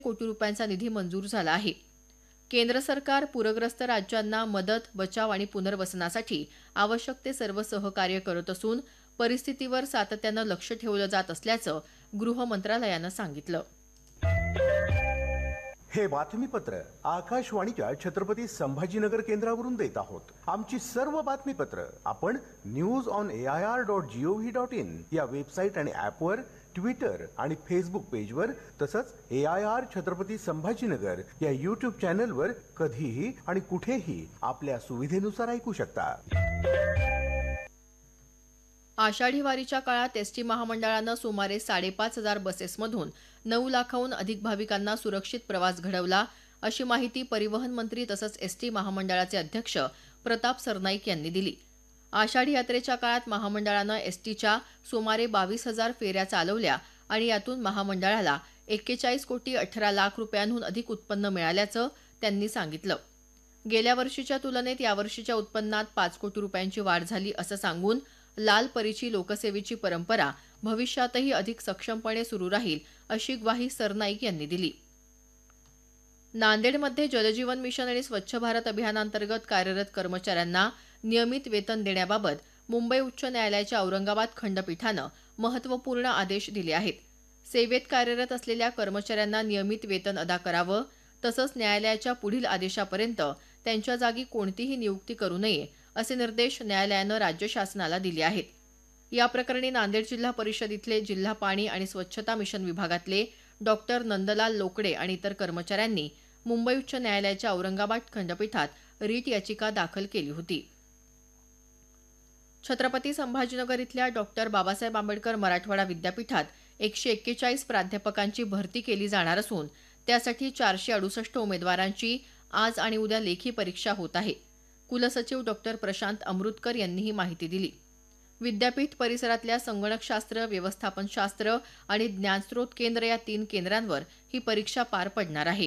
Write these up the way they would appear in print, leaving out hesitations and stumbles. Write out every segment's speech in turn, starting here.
कोटी रुपयांचा निधी मंजूर झाला आहे. केंद्र सरकार पूरग्रस्त राज्यांना मदत, बचाव आणि पुनर्वसनासाठी आवश्यक ते सर्व सहकार्य करत असून परिस्थितीवर सातत्यानं लक्ष ठेवलं जात असल्याचं गृह मंत्रालयानं सांगितलं. हे बातमीपत्र आकाशवाणीच्या छत्रपती संभाजीनगर केंद्रावरून देत आहोत. आमची सर्व बातमीपत्र आपण newsonair.gov.in या वेबसाईट आणि ऍपवर, ट्विटर आणि फेसबुक पेजवर, तसंच AIR छत्रपती संभाजीनगर या YouTube चॅनलवर कधीही आणि कुठेही आपल्या सुविधेनुसार ऐकू शकता. आषाढी वारीच्या काळात एसटी महामंडळानं सुमारे 5,500 बसेसमधून 9 लाखाहून अधिक भाविकांना सुरक्षित प्रवास घडवला, अशी माहिती परिवहन मंत्री तसंच एसटी महामंडळाचे अध्यक्ष प्रताप सरनाईक यांनी दिली. आषाढी यात्रेच्या काळात महामंडळानं एसटीच्या सुमारे 22,000 फेऱ्या चालवल्या आणि यातून महामंडळाला 41 कोटी 18 लाख रुपयांहून अधिक उत्पन्न मिळाल्याचं त्यांनी सांगितलं. गेल्या वर्षीच्या तुलनेत यावर्षीच्या उत्पन्नात 5 कोटी रुपयांची वाढ झाली असं सांगून लाल परीची लोकसेवेची परंपरा भविष्यातही अधिक सक्षमपणे सुरू राहील, अशी ग्वाही सरनाईक यांनी दिली. नांदेडमध्ये जलजीवन मिशन आणि स्वच्छ भारत अभियानांतर्गत कार्यरत कर्मचाऱ्यांना नियमित वेतन देण्याबाबत मुंबई उच्च न्यायालयाच्या औरंगाबाद खंडपीठानं महत्त्वपूर्ण आदेश दिले आहेत. सेवेत कार्यरत असलेल्या कर्मचाऱ्यांना नियमित वेतन अदा करावं, तसंच न्यायालयाच्या पुढील आदेशापर्यंत त्यांच्या जागी कोणतीही नियुक्ती करू नये, असे निर्देश न्यायालयानं राज्य शासनाला दिले आहेत. या प्रकरणी नांदेड जिल्हा परिषद इथले जिल्हा पाणी आणि स्वच्छता मिशन विभागातले डॉक्टर नंदलाल लोकडे आणि इतर कर्मचाऱ्यांनी मुंबई उच्च न्यायालयाच्या औरंगाबाद खंडपीठात रिट याचिका दाखल केली होती. छत्रपती संभाजीनगर इथल्या डॉक्टर बाबासाहेब आंबेडकर मराठवाडा विद्यापीठात 141 प्राध्यापकांची भरती केली जाणार असून त्यासाठी 468 उमेदवारांची आज आणि उद्या लेखी परीक्षा होत आहे. कुलसचिव डॉक्टर प्रशांत अमृतकर यांनी ही माहिती दिली. विद्यापीठ परिसरातल्या संगणकशास्त्र, व्यवस्थापनशास्त्र आणि ज्ञानस्रोत केंद्र या 3 केंद्रांवर ही परीक्षा पार पडणार आहे.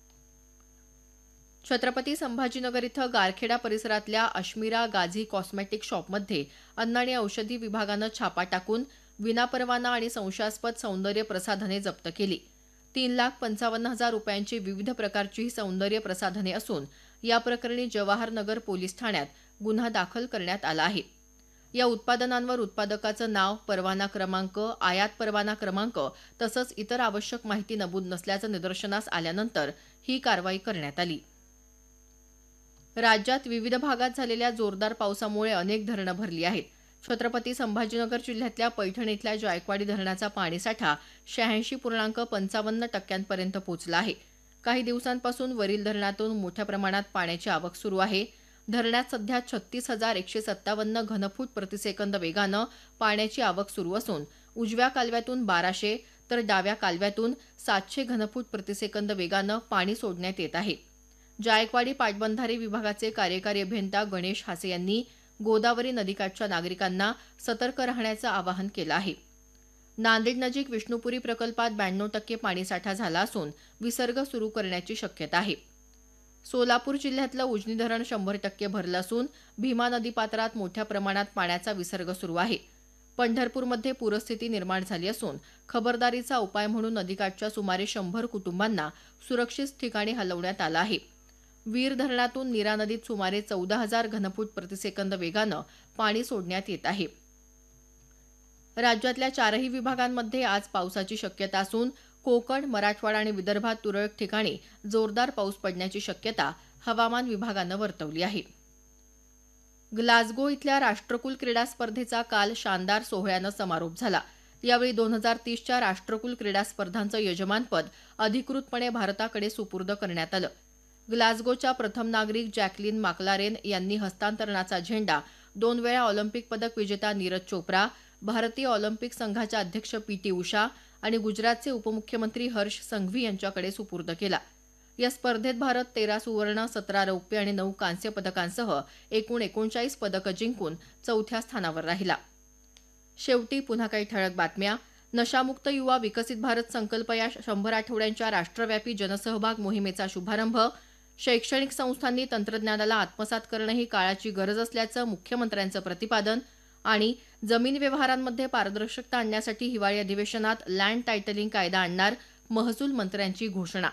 छत्रपती संभाजीनगर इथं गारखेडा परिसरातल्या अश्मिरा गाझी कॉस्मेटिक शॉपमध्ये अन्न आणि औषधी विभागानं छापा टाकून विनापरवाना आणि संशयास्पद सौंदर्य प्रसाधने जप्त केली. 3,55,000 रुपयांची विविध प्रकारची ही सौंदर्य प्रसाधने असून या प्रकरणी जवाहर नगर पोलीस ठाण्यात गुन्हा दाखल करण्यात आला आहे. या उत्पादनांवर उत्पादकाचं नाव, परवाना क्रमांक, आयात परवाना क्रमांक तसंच इतर आवश्यक माहिती नमूद नसल्याचं निदर्शनास आल्यानंतर ही कारवाई करण्यात आली. राज्यात विविध भागात झालेल्या जोरदार पावसामुळे अनेक धरणं भरली आहेत. छत्रपती संभाजीनगर जिल्ह्यातल्या पैठण इथल्या जायकवाडी धरणाचा पाणीसाठा 86.55% पर्यंत पोहोचला आहे. काही दिवसांपासून वरील धरणातून मोठ्या प्रमाणात पाण्याची आवक सुरू आहे. धरणात सध्या 36,157 घनफूट प्रतिसेकंद वेगानं पाण्याची आवक सुरू असून उजव्या कालव्यातून 1,200 तर डाव्या कालव्यातून 700 घनफूट प्रतिसेकंद वेगानं पाणी सोडण्यात येत आहे. जायकवाडी पाटबंधारे विभागाचे कार्यकारी अभियंता गणेश हासे यांनी गोदावरी नदीकाठच्या नागरिकांना सतर्क राहण्याचं आवाहन केलं आहे. नांदेड नजीक विष्णुपुरी प्रकल्पात 92% पाणीसाठा झाला असून विसर्ग सुरू करण्याची शक्यता आहे. सोलापूर जिल्ह्यातलं उजनी धरण 100% भरलं असून भीमा नदीपात्रात मोठ्या प्रमाणात पाण्याचा विसर्ग सुरू आहे. पंढरपूरमध्ये पूरस्थिती निर्माण झाली असून खबरदारीचा उपाय म्हणून नदीकाठच्या सुमारे 100 कुटुंबांना सुरक्षित ठिकाणी हलवण्यात आलं आहे. वीर धरणातून नीरा नदीत सुमारे 14,000 घनफूट प्रतिसेकंद वेगानं पाणी सोडण्यात येत आहे. राज्यातल्या 4ही विभागांमध्ये आज पावसाची शक्यता असून कोकण, मराठवाडा आणि विदर्भात तुरळक ठिकाणी जोरदार पाऊस पडण्याची शक्यता हवामान विभागानं वर्तवली आहे. ग्लासगो इथल्या राष्ट्रकुल क्रीडा स्पर्धेचा काल शानदार सोहळ्यानं समारोप झाला. यावेळी 2030च्या राष्ट्रकुल क्रीडा स्पर्धांचं यजमानपद अधिकृतपणे भारताकडे सुपूर्द करण्यात आलं. ग्लासगोच्या प्रथम नागरिक जॅकलिन माकलारेन यांनी हस्तांतरणाचा झेंडा 2 वेळा ऑलिम्पिक पदक विजेता नीरज चोप्रा, भारतीय ऑलिम्पिक संघाच्या अध्यक्ष PT उषा आणि गुजरातचे उपमुख्यमंत्री हर्ष संघवी यांच्याकडे सुपूर्द केला. या स्पर्धेत भारत 13 सुवर्ण, 17 रौप्य आणि 9 कांस्य पदकांसह एकूण 39 पदकं जिंकून 4थ्या स्थानावर राहिला. शेवटी पुन्हा काही ठळक बातम्या. नशामुक्त युवा विकसित भारत संकल्प या 100 आठवड्यांच्या राष्ट्रव्यापी जनसहभाग मोहिमेचा शुभारंभ. शैक्षणिक संस्थांनी तंत्रज्ञानाला आत्मसात करणं ही काळाची गरज असल्याचं मुख्यमंत्र्यांचं प्रतिपादन. आणि जमीन व्यवहारांमध्ये पारदर्शकता आणण्यासाठी हिवाळी अधिवेशनात लँड टायटलिंग कायदा आणणार, महसूल मंत्र्यांची घोषणा.